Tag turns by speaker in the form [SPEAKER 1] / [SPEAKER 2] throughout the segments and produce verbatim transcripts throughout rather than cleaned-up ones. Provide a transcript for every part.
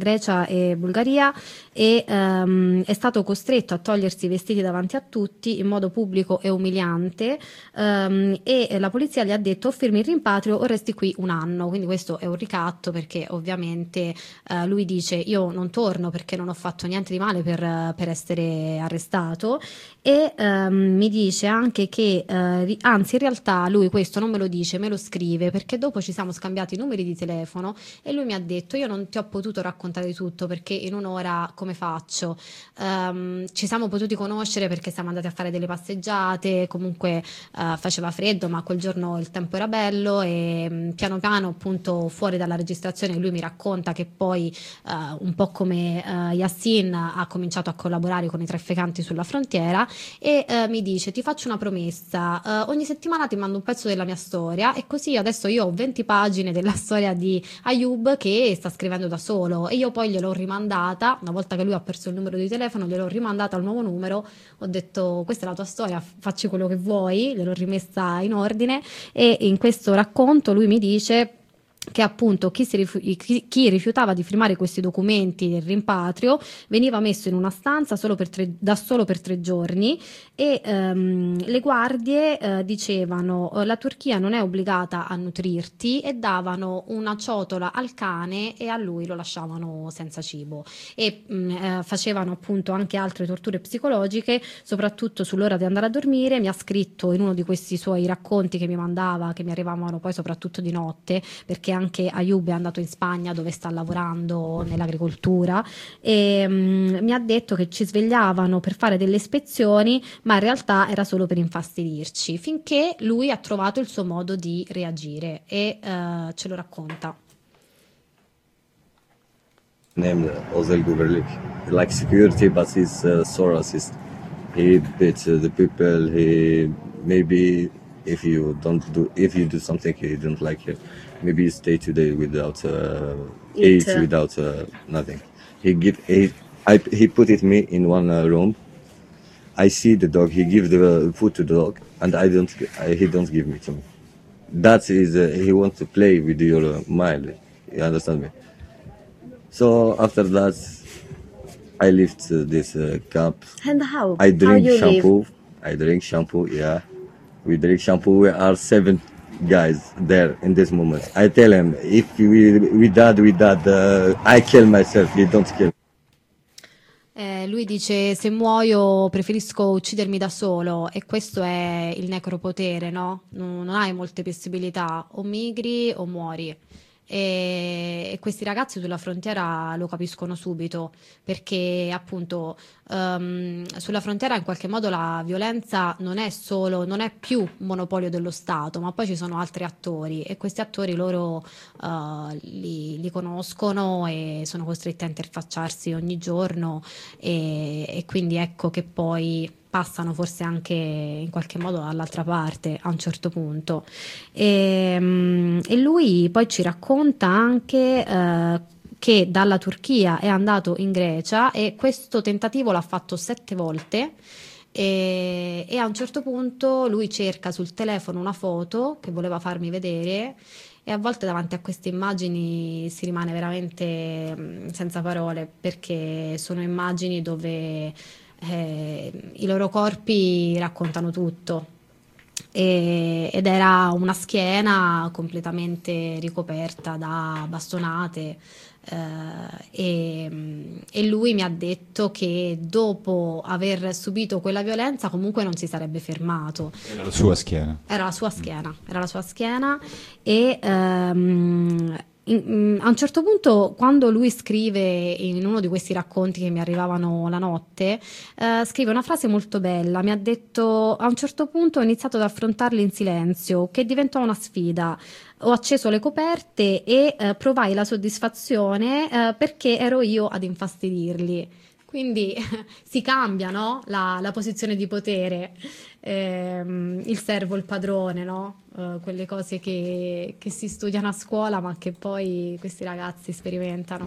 [SPEAKER 1] Grecia e Bulgaria e um, è stato costretto a togliersi i vestiti davanti a tutti in modo pubblico e umiliante, um, e la polizia gli ha detto: o firmi il rimpatrio o resti qui un anno. Quindi questo è un ricatto, perché ovviamente uh, lui dice: io non torno perché non ho fatto niente di male per, per essere arrestato. E um, mi dice anche che uh, anzi, in realtà lui questo non me lo dice, me lo scrive, perché dopo ci siamo scambiati i numeri di telefono e lui mi ha detto: io non ti ho potuto raccontare di tutto perché in un'ora come faccio? Um, ci siamo potuti conoscere perché siamo andati a fare delle passeggiate, comunque uh, faceva freddo, ma quel giorno il tempo era bello e um, piano piano, appunto, fuori dalla registrazione lui mi racconta che poi uh, un po' come uh, Yassin ha cominciato a collaborare con i trafficanti sulla frontiera e uh, mi dice: ti faccio una promessa, uh, ogni settimana ti mando un pezzo della mia storia, e così adesso io ho venti pagine della storia di Ayoub che sta scrivendo da solo. E io poi gliel'ho rimandata, una volta che lui ha perso il numero di telefono, gliel'ho rimandata al nuovo numero, ho detto: questa è la tua storia, facci quello che vuoi, gliel'ho rimessa in ordine. E in questo racconto lui mi dice che appunto chi, si rifu- chi, chi rifiutava di firmare questi documenti del rimpatrio veniva messo in una stanza solo per tre, da solo per tre giorni, e ehm, le guardie eh, dicevano: la Turchia non è obbligata a nutrirti, e davano una ciotola al cane e a lui lo lasciavano senza cibo, e mh, eh, facevano appunto anche altre torture psicologiche, soprattutto sull'ora di andare a dormire. Mi ha scritto in uno di questi suoi racconti che mi mandava, che mi arrivavano poi soprattutto di notte, perché anche Ayoub è andato in Spagna dove sta lavorando nell'agricoltura, e um, mi ha detto che ci svegliavano per fare delle ispezioni, ma in realtà era solo per infastidirci, finché lui ha trovato il suo modo di reagire e uh, ce lo racconta.
[SPEAKER 2] Named Ozel Guberlik, like security, but he's uh, so racist. He beats uh, the people. He maybe if you don't do if you do something he don't like you, maybe you stay today without uh,
[SPEAKER 1] It,
[SPEAKER 2] eat, without uh, nothing. He give he I he put it me in one uh, room. I see the dog. He give the food to the dog, and I don't. I, he don't give me to me. That is uh, he wants to play with your uh, mind. You understand me? So after that, I lift uh, this uh, cup.
[SPEAKER 1] and how?
[SPEAKER 2] I drink
[SPEAKER 1] how you
[SPEAKER 2] shampoo.
[SPEAKER 1] live?
[SPEAKER 2] I drink shampoo. Yeah, we drink shampoo. We are seven guys there in this moment. I tell him if we we dad we dad uh, I kill myself. You don't kill.
[SPEAKER 1] Eh, lui dice: se muoio preferisco uccidermi da solo, e questo è il necropotere, no? Non, non hai molte possibilità, o migri o muori. E, e questi ragazzi sulla frontiera lo capiscono subito, perché appunto um, sulla frontiera in qualche modo la violenza non è solo, non è più un monopolio dello Stato, ma poi ci sono altri attori, e questi attori loro uh, li, li conoscono e sono costretti a interfacciarsi ogni giorno, e, e quindi ecco che poi passano forse anche in qualche modo all'altra parte a un certo punto. E, e lui poi ci racconta anche eh, che dalla Turchia è andato in Grecia, e questo tentativo l'ha fatto sette volte. E, e a un certo punto lui cerca sul telefono una foto che voleva farmi vedere, e a volte davanti a queste immagini si rimane veramente senza parole, perché sono immagini dove eh, i loro corpi raccontano tutto. E, ed era una schiena completamente ricoperta da bastonate, eh, e, e lui mi ha detto che dopo aver subito quella violenza comunque non si sarebbe fermato.
[SPEAKER 3] Era la sua schiena.
[SPEAKER 1] Era la sua schiena, era la sua schiena e ehm, in- a un certo punto, quando lui scrive in uno di questi racconti che mi arrivavano la notte, eh, scrive una frase molto bella. Mi ha detto: a un certo punto ho iniziato ad affrontarli in silenzio, che diventò una sfida. Ho acceso le coperte e eh, provai la soddisfazione eh, perché ero io ad infastidirli. Quindi si cambia, no? La, la posizione di potere, ehm, il servo, il padrone, no? Eh, quelle cose che, che si studiano a scuola ma che poi questi ragazzi sperimentano.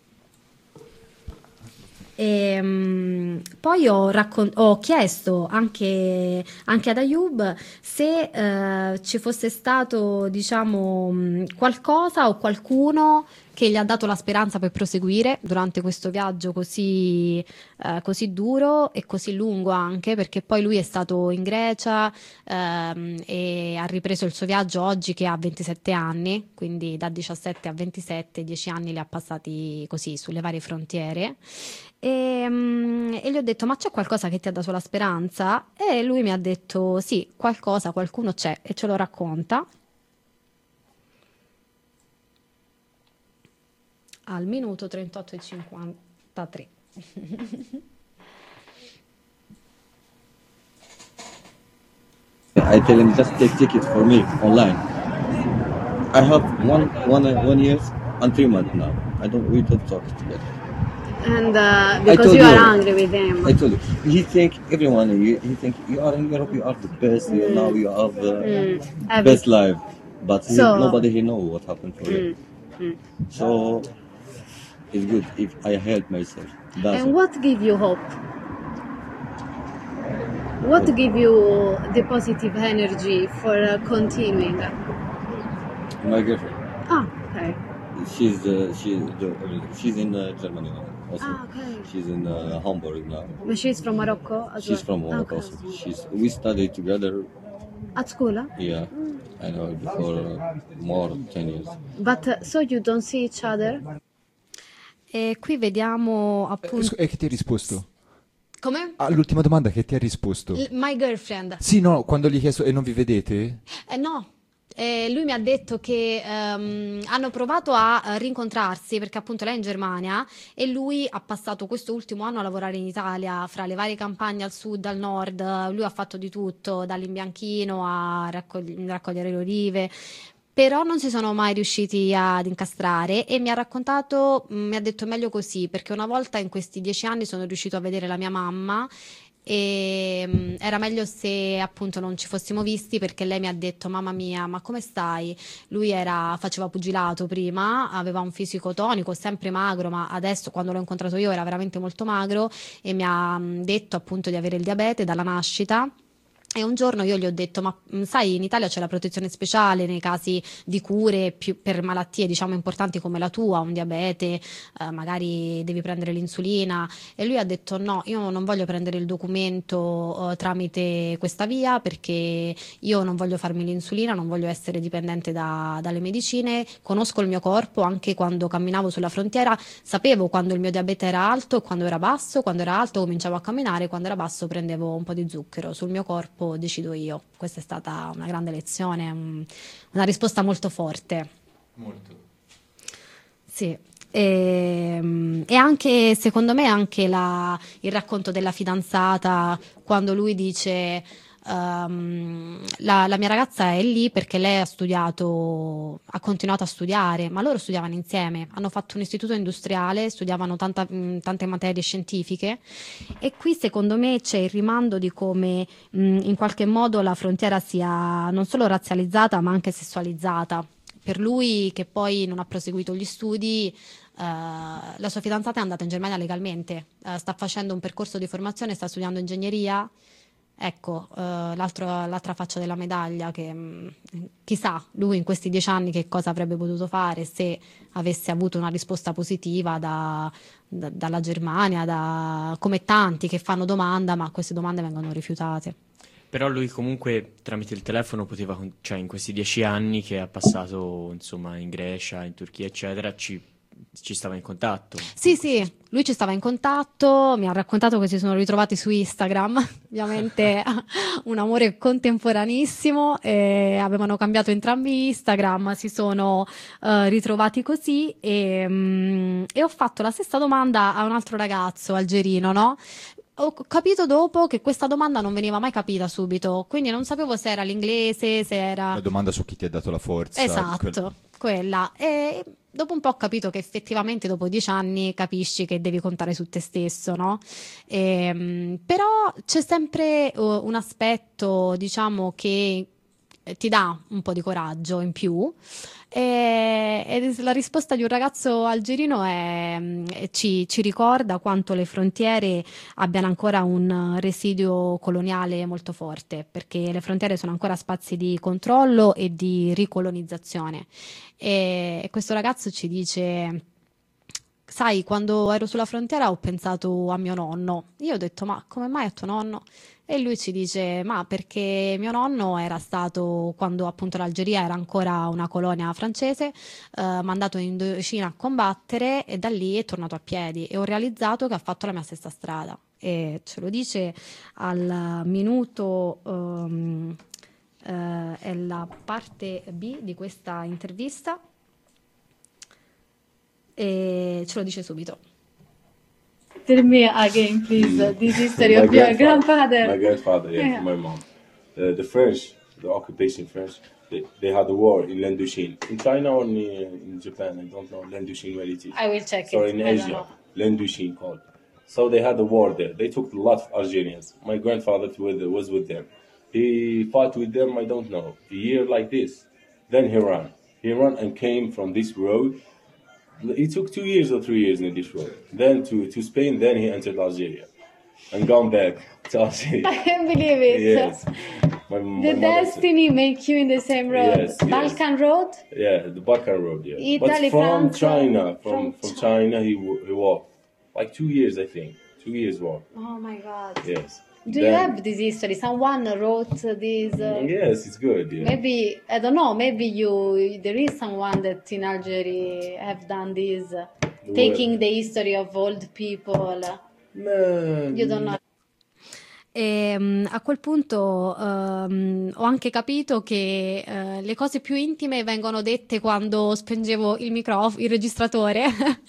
[SPEAKER 1] E, um, poi ho, raccon- ho chiesto anche, anche ad Ayoub se eh, ci fosse stato, diciamo, mh, qualcosa o qualcuno che gli ha dato la speranza per proseguire durante questo viaggio così, eh, così duro e così lungo anche, perché poi lui è stato in Grecia ehm, e ha ripreso il suo viaggio oggi che ha ventisette anni, quindi da diciassette a ventisette, dieci anni li ha passati così sulle varie frontiere. E, mm, e gli ho detto: ma c'è qualcosa che ti ha dato la speranza? E lui mi ha detto: sì, qualcosa, qualcuno c'è, e ce lo racconta al minuto trentotto e cinquantatré.
[SPEAKER 2] I tell him just take ticket for me online. I have one one uh, one year and three months now. I don't we don't talk together.
[SPEAKER 3] And uh,
[SPEAKER 2] I
[SPEAKER 3] because
[SPEAKER 2] told
[SPEAKER 3] you are
[SPEAKER 2] you.
[SPEAKER 3] angry with him.
[SPEAKER 2] I told you. He think everyone. You, he think you are in Europe. You are the best. You now you have the
[SPEAKER 3] Mm. Every-
[SPEAKER 2] best life. But he,
[SPEAKER 3] So-
[SPEAKER 2] nobody he know what happened for
[SPEAKER 3] Mm.
[SPEAKER 2] you.
[SPEAKER 3] Mm.
[SPEAKER 2] So it's good if I help myself. That's
[SPEAKER 3] And
[SPEAKER 2] it.
[SPEAKER 3] what give you hope? What give you the positive energy for uh, continuing?
[SPEAKER 2] My girlfriend.
[SPEAKER 3] Ah, okay.
[SPEAKER 2] She's uh, she's the, she's in uh, Germany now. Also.
[SPEAKER 3] Ah, okay.
[SPEAKER 2] She's in uh, Hamburg now.
[SPEAKER 3] But she's from Morocco as
[SPEAKER 2] She's
[SPEAKER 3] well?
[SPEAKER 2] from Morocco.
[SPEAKER 3] Okay.
[SPEAKER 2] Also. She's we studied together.
[SPEAKER 3] At school? Huh?
[SPEAKER 2] Yeah, I know before uh, more than ten years.
[SPEAKER 3] But uh, so you don't see each other?
[SPEAKER 1] E qui vediamo
[SPEAKER 4] Eh,
[SPEAKER 1] appunto
[SPEAKER 4] scu- E che ti ha risposto?
[SPEAKER 1] come
[SPEAKER 4] All'ultima domanda che ti ha risposto?
[SPEAKER 1] L- my girlfriend.
[SPEAKER 4] Sì, no, quando gli hai chiesto e non vi vedete?
[SPEAKER 1] Eh, no. Eh, lui mi ha detto che ehm, hanno provato a eh, rincontrarsi perché appunto lei è in Germania e lui ha passato questo ultimo anno a lavorare in Italia, fra le varie campagne al sud, al nord. Lui ha fatto di tutto, dall'imbianchino a raccogli- raccogliere le olive, però non si sono mai riusciti ad incastrare, e mi ha raccontato, mh, mi ha detto meglio così, perché una volta in questi dieci anni sono riuscito a vedere la mia mamma e mh, era meglio se appunto non ci fossimo visti, perché lei mi ha detto: mamma mia, ma come stai? Lui era, faceva pugilato prima, aveva un fisico tonico, sempre magro, ma adesso quando l'ho incontrato io era veramente molto magro, e mi ha mh, detto appunto di avere il diabete dalla nascita. E un giorno io gli ho detto: ma mh, sai, in Italia c'è la protezione speciale nei casi di cure più, per malattie diciamo importanti come la tua, un diabete, eh, magari devi prendere l'insulina. E lui ha detto: no, io non voglio prendere il documento eh, tramite questa via, perché io non voglio farmi l'insulina, non voglio essere dipendente da- dalle medicine, conosco il mio corpo, anche quando camminavo sulla frontiera sapevo quando il mio diabete era alto e quando era basso, quando era alto cominciavo a camminare, quando era basso prendevo un po' di zucchero, sul mio corpo decido io. Questa è stata una grande lezione, un- una risposta molto forte.
[SPEAKER 4] Molto.
[SPEAKER 1] Sì. E, e anche secondo me anche la- il racconto della fidanzata, quando lui dice ehm, la, la mia ragazza è lì perché lei ha studiato, ha continuato a studiare, ma loro studiavano insieme, hanno fatto un istituto industriale, studiavano tanta- mh, tante materie scientifiche, e qui secondo me c'è il rimando di come mh, in qualche modo la frontiera sia non solo razzializzata ma anche sessualizzata. Per lui, che poi non ha proseguito gli studi, eh, la sua fidanzata è andata in Germania legalmente, eh, sta facendo un percorso di formazione, sta studiando ingegneria. Ecco, eh, l'altro- l'altra faccia della medaglia, che mh, chissà lui in questi dieci anni che cosa avrebbe potuto fare se avesse avuto una risposta positiva da- da- dalla Germania, da, come tanti che fanno domanda, ma queste domande vengono rifiutate.
[SPEAKER 5] Però lui comunque tramite il telefono poteva, con- cioè in questi dieci anni che ha passato insomma in Grecia, in Turchia eccetera, ci, ci stava in contatto.
[SPEAKER 1] Sì, sì, lui ci stava in contatto, mi ha raccontato che si sono ritrovati su Instagram, ovviamente un amore contemporaneissimo, e avevano cambiato entrambi Instagram, si sono eh, ritrovati così, e, mm, e ho fatto la stessa domanda a un altro ragazzo algerino, no? Ho capito dopo che questa domanda non veniva mai capita subito, quindi non sapevo se era l'inglese, se era...
[SPEAKER 4] La domanda su chi ti ha dato la forza.
[SPEAKER 1] Esatto,
[SPEAKER 4] quel-
[SPEAKER 1] quella. E dopo un po' ho capito che effettivamente dopo dieci anni capisci che devi contare su te stesso, no? Ehm, però c'è sempre uh, un aspetto, diciamo, che ti dà un po' di coraggio in più. E, e la risposta di un ragazzo algerino è, ci, ci ricorda quanto le frontiere abbiano ancora un residuo coloniale molto forte, perché le frontiere sono ancora spazi di controllo e di ricolonizzazione. E, e questo ragazzo ci dice: sai, quando ero sulla frontiera ho pensato a mio nonno. Io ho detto: ma come mai a tuo nonno? E lui ci dice: ma perché mio nonno era stato, quando appunto l'Algeria era ancora una colonia francese, eh, mandato in Indocina a combattere, e da lì è tornato a piedi, e ho realizzato che ha fatto la mia stessa strada. E ce lo dice al minuto, um, eh, è la parte B di questa intervista, e ce lo dice subito.
[SPEAKER 3] Tell me again, please, this history of your grandfather.
[SPEAKER 6] My grandfather, yeah,
[SPEAKER 3] Yeah.
[SPEAKER 6] my mom. Uh, the French, the occupation French, they, they had a war in Lendushin. In China or in, in Japan, I don't know Lendushin where it is.
[SPEAKER 3] I will check
[SPEAKER 6] Sorry,
[SPEAKER 3] it.
[SPEAKER 6] in
[SPEAKER 3] I don't
[SPEAKER 6] Asia,
[SPEAKER 3] know.
[SPEAKER 6] Lendushin called. So they had a war there. They took a lot of Algerians. My grandfather was with them. He fought with them, I don't know, a year like this. Then he ran. He ran and came from this road. It took two years or three years in this road. Then to, to Spain, then he entered Algeria. And gone back to Algeria.
[SPEAKER 3] I can't believe it.
[SPEAKER 6] Yes. My, my
[SPEAKER 3] The
[SPEAKER 6] mother
[SPEAKER 3] destiny make you in the same road.
[SPEAKER 6] Yes, yes.
[SPEAKER 3] Balkan Road?
[SPEAKER 6] Said, yeah, the Balkan Road, yeah.
[SPEAKER 3] Italy,
[SPEAKER 6] but from
[SPEAKER 3] France,
[SPEAKER 6] China,
[SPEAKER 3] from
[SPEAKER 6] from, from China, he, wa- he walked. Like two years, I think. Two years walk.
[SPEAKER 3] Oh my God.
[SPEAKER 6] Yes.
[SPEAKER 3] Do
[SPEAKER 6] Then-
[SPEAKER 3] you have this history? Someone wrote this? Uh,
[SPEAKER 6] Yes, it's good, yeah.
[SPEAKER 3] Maybe, I don't know, maybe you, there is someone that in Algeria have done this, uh, taking the history of old people.
[SPEAKER 6] No,
[SPEAKER 3] You don't know.
[SPEAKER 1] E, mh, a quel punto ehm, ho anche capito che eh, le cose più intime vengono dette quando spengevo il microfono, il registratore,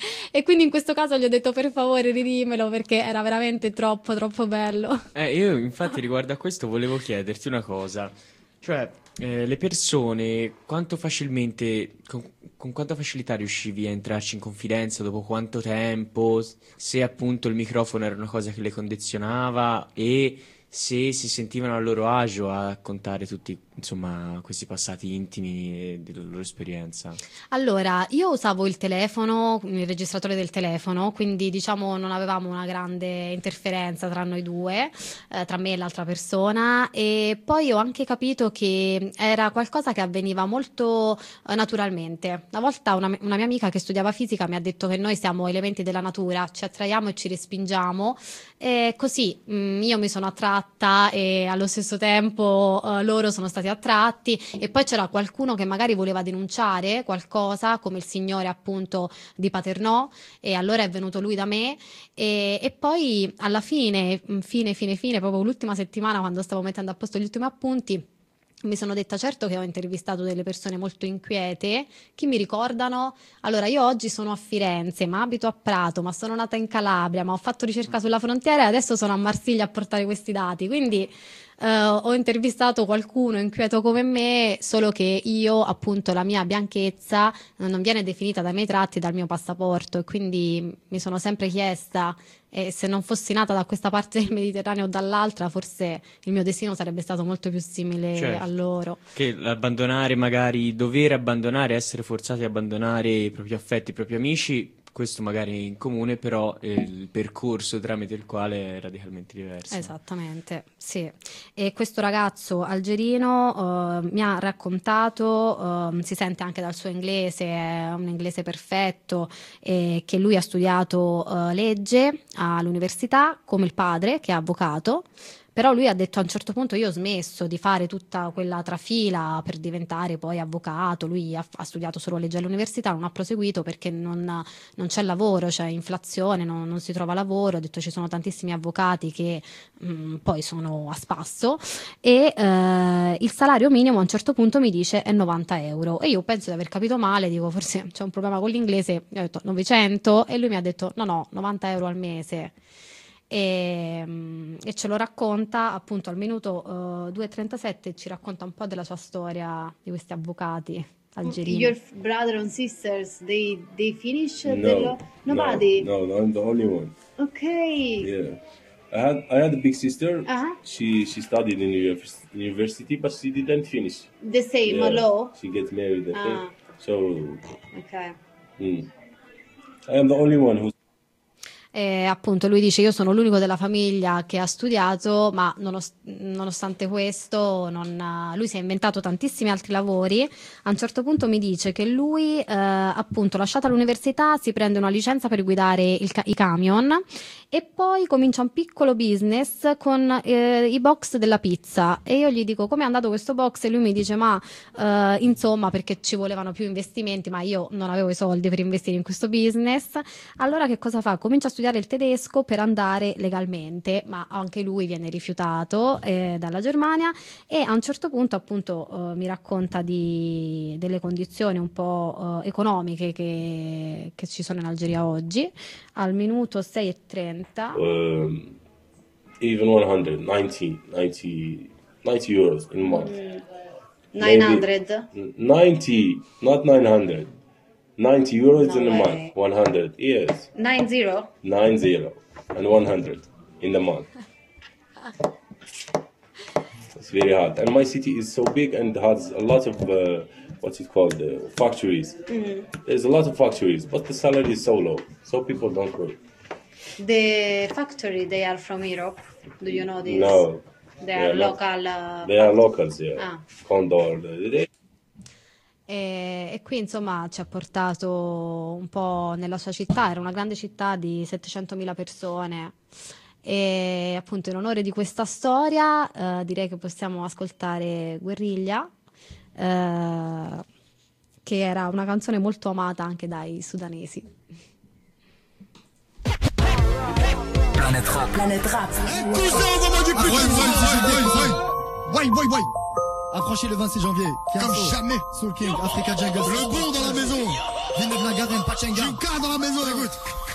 [SPEAKER 1] e quindi in questo caso gli ho detto: per favore ridimelo, perché era veramente troppo troppo bello.
[SPEAKER 5] Eh, io infatti riguardo a questo volevo chiederti una cosa, cioè eh, le persone quanto facilmente, con, con quanta facilità riuscivi a entrarci in confidenza, dopo quanto tempo, se appunto il microfono era una cosa che le condizionava e se si sentivano a loro agio a raccontare tutti, insomma, questi passati intimi e della loro esperienza.
[SPEAKER 1] Allora, io usavo il telefono, il registratore del telefono, quindi diciamo non avevamo una grande interferenza tra noi due, eh, tra me e l'altra persona, e poi ho anche capito che era qualcosa che avveniva molto eh, naturalmente. Una volta una, una mia amica che studiava fisica mi ha detto che noi siamo elementi della natura, ci attraiamo e ci respingiamo, e così mh, io mi sono attratta e allo stesso tempo eh, loro sono stati attratti, e poi c'era qualcuno che magari voleva denunciare qualcosa, come il signore appunto di Paternò, e allora è venuto lui da me, e, e poi alla fine, fine, fine, fine, proprio l'ultima settimana, quando stavo mettendo a posto gli ultimi appunti, mi sono detta: certo che ho intervistato delle persone molto inquiete, chi mi ricordano? Allora, io oggi sono a Firenze, ma abito a Prato, ma sono nata in Calabria, ma ho fatto ricerca sulla frontiera e adesso sono a Marsiglia a portare questi dati, quindi eh, ho intervistato qualcuno inquieto come me, solo che io, appunto, la mia bianchezza non viene definita dai miei tratti e dal mio passaporto, e quindi mi sono sempre chiesta: e se non fossi nata da questa parte del Mediterraneo o dall'altra, forse il mio destino sarebbe stato molto più simile
[SPEAKER 5] Certo.
[SPEAKER 1] a loro.
[SPEAKER 5] Che abbandonare, magari dover abbandonare, essere forzati ad abbandonare i propri affetti, i propri amici, questo magari in comune, però eh, il percorso tramite il quale è radicalmente diverso.
[SPEAKER 1] Esattamente, sì. E questo ragazzo algerino eh, mi ha raccontato, eh, si sente anche dal suo inglese, è un inglese perfetto, e che lui ha studiato eh, legge all'università come il padre, che è avvocato. Però lui ha detto: a un certo punto io ho smesso di fare tutta quella trafila per diventare poi avvocato. Lui ha, ha studiato solo legge all'università, non ha proseguito perché non, non c'è lavoro, c'è inflazione, non, non si trova lavoro. Ha detto: ci sono tantissimi avvocati che mh, poi sono a spasso, e eh, il salario minimo a un certo punto mi dice è novanta euro, e io penso di aver capito male, dico forse c'è un problema con l'inglese, gli ho detto novecento, e lui mi ha detto no no, novanta euro al mese. E, e ce lo racconta appunto al minuto uh, due e trentasette, ci racconta un po' della sua storia di questi avvocati algerini.
[SPEAKER 3] Your f- brother and sisters, they they finish the
[SPEAKER 6] No,
[SPEAKER 3] law? Nobody.
[SPEAKER 6] No, no, I'm the only one.
[SPEAKER 3] Okay.
[SPEAKER 6] Yeah. I had I had a big sister.
[SPEAKER 3] Uh-huh.
[SPEAKER 6] She she studied in univers- university, but she didn't finish.
[SPEAKER 3] The same
[SPEAKER 6] Yeah,
[SPEAKER 3] law?
[SPEAKER 6] She gets married. I think.
[SPEAKER 3] Ah.
[SPEAKER 6] So
[SPEAKER 3] Okay.
[SPEAKER 6] mm, I am the only one who.
[SPEAKER 1] E appunto lui dice: io sono l'unico della famiglia che ha studiato, ma nonos- nonostante questo non- lui si è inventato tantissimi altri lavori. A un certo punto mi dice che lui, eh, appunto, lasciata l'università, si prende una licenza per guidare il ca- i camion e poi comincia un piccolo business con eh, i box della pizza. E io gli dico: come è andato questo box? E lui mi dice: ma eh, insomma, perché ci volevano più investimenti, ma io non avevo i soldi per investire in questo business. Allora che cosa fa? Comincia a studiare il tedesco per andare legalmente, ma anche lui viene rifiutato eh, dalla Germania, e a un certo punto appunto eh, mi racconta di, delle condizioni un po' eh, economiche che, che ci sono in Algeria oggi. Al minuto sei e trenta
[SPEAKER 6] Um, even one hundred, ninety, ninety, ninety euros in a month.
[SPEAKER 3] nine hundred?
[SPEAKER 6] Maybe ninety, not nine hundred. ninety euros
[SPEAKER 3] No
[SPEAKER 6] in a
[SPEAKER 3] way.
[SPEAKER 6] month. one hundred, yes.
[SPEAKER 3] nine zero?
[SPEAKER 6] nine zero and one hundred in the month. It's very hard. And my city is so big and has a lot of, uh, what's it called, uh, factories. There's a lot of factories, but the salary is so low, so people don't go.
[SPEAKER 3] The factory, they are from Europe. Do you know this?
[SPEAKER 6] No.
[SPEAKER 3] They are
[SPEAKER 6] Yeah, no.
[SPEAKER 3] local. Uh,
[SPEAKER 6] They are locals, yeah.
[SPEAKER 3] Ah.
[SPEAKER 6] Condor. They,
[SPEAKER 1] E, e qui insomma ci ha portato un po' nella sua città. Era una grande città di settecentomila persone, e appunto in onore di questa storia eh, direi che possiamo ascoltare Guerriglia, eh, che era una canzone molto amata anche dai sudanesi.
[SPEAKER 7] Planète Rap. Planète Rap.
[SPEAKER 8] Why, why, why? Affranchi le vingt-six janvier. Comme jamais. Soul King, Africa Jungle. Le bon dans la maison. Villeneuve la Garenne, Pachenga. Juka dans la maison, écoute.